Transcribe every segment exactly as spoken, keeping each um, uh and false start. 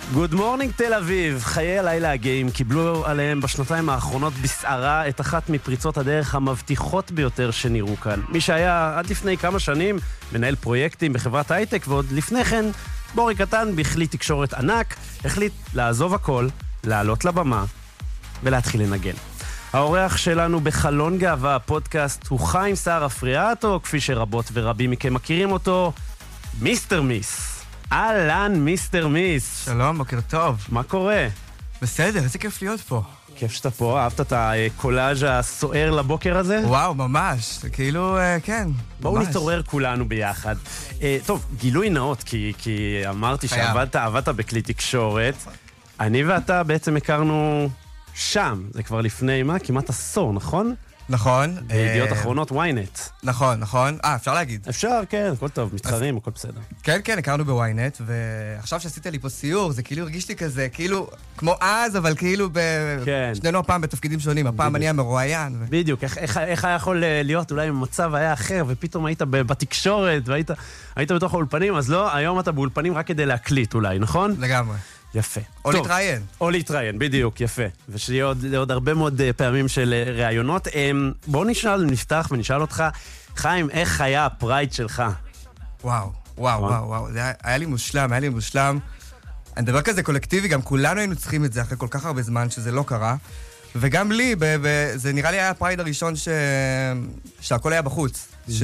גוד מורנינג תל אביב, חיי הלילה הגאים קיבלו עליהם בשנתיים האחרונות בסערה את אחת מפריצות הדרך המבטיחות ביותר שנראו כאן. מי שהיה עד לפני כמה שנים מנהל פרויקטים בחברת הייטק, ועוד לפני כן בורי קטן בכלי תקשורת ענק, החליט לעזוב הכל, לעלות לבמה ולהתחיל לנגן. האורח שלנו בחלון גאווה הפודקאסט הוא חיים סער אפריאטו, כפי שרבות ורבים מכם מכירים אותו, מיסטר מיס. אהלן, מיסטר מיס. שלום, בוקר טוב. מה קורה? בסדר, איזה כיף להיות פה. כיף שאתה פה, אהבת את הקולאז' הסוער לבוקר הזה? וואו, ממש, כאילו, כן, ממש. בואו נתעורר כולנו ביחד. טוב, גילוי נאות, כי, כי אמרתי שעבדת, עבדת בכלי תקשורת. אני ואתה בעצם הכרנו שם, זה כבר לפני מה? כמעט עשור, נכון? נכון. בידיעות אחרונות, וויינט. נכון, נכון. אה, אפשר להגיד. אפשר, כן, הכל טוב, מתחרים, הכל בסדר. כן, כן, הכרנו בוויינט, ועכשיו שעשית לי פה סיור, זה כאילו הרגיש לי כזה, כאילו, כמו אז, אבל כאילו שנינו הפעם בתפקידים שונים, הפעם אני המרואיין. בדיוק, איך היה יכול להיות, אולי אם המצב היה אחר, ופתאום היית בתקשורת, והיית בתוך האולפנים, אז לא, היום אתה באולפנים רק כדי להקליט אולי, נכון? לגמרי. יפה. או טוב, להתראיין. או להתראיין, בדיוק, יפה. ושיהיה עוד, עוד הרבה מאוד פעמים של ראיונות. בואו נשאל, נפתח ונשאל אותך, חיים, איך היה הפרייד שלך? וואו, וואו, וואו, וואו. זה היה, היה לי מושלם, היה לי מושלם. אני מדבר כזה קולקטיבי, גם כולנו היינו צריכים את זה אחרי כל כך הרבה זמן שזה לא קרה. וגם לי, ב- ב- זה נראה לי היה הפרייד הראשון ש... שהכל היה בחוץ. ש...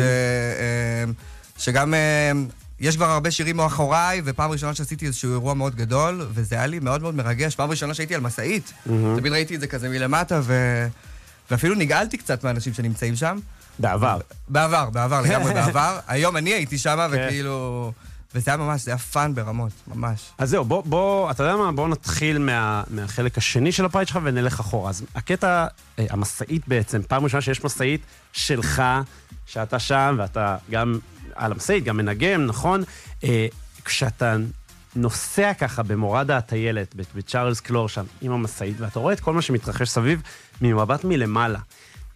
שגם... יש כבר הרבה שירים מאחוריי, ופעם ראשונה שעשיתי איזשהו אירוע מאוד גדול, וזה היה לי מאוד מאוד מרגש. פעם ראשונה שהייתי על מסעית, mm-hmm. תמיד ראיתי את זה כזה מלמטה, ו... ואפילו נגעלתי קצת מהאנשים שנמצאים שם. בעבר. בעבר, בעבר, לגמרי בעבר. היום אני הייתי שם, וכאילו... וזה היה ממש, זה היה פאן ברמות, ממש. אז זהו, בוא, בוא, אתה יודע מה? בוא נתחיל מה, מהחלק השני של הפרייד שלך ונלך אחורה. אז הקטע, המסעית בעצם, פעם ראשונה שיש מסעית שלך, שאתה שם, ואתה גם... על המסעית, גם מנגן, נכון? אה, כשאתה נוסע ככה במורדה הטיילת, בצ'ארלס קלור שם, עם המסעית, ואתה רואה את כל מה שמתרחש סביב, ממבט מלמעלה.